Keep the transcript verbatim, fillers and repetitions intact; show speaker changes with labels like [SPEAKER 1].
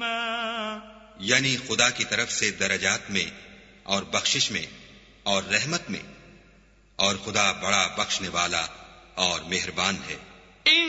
[SPEAKER 1] عظيما
[SPEAKER 2] यानी खुदा की तरफ से दरजात में और बख्शिश में और रहमत में, और खुदा बड़ा बख्शने वाला और मेहरबान है।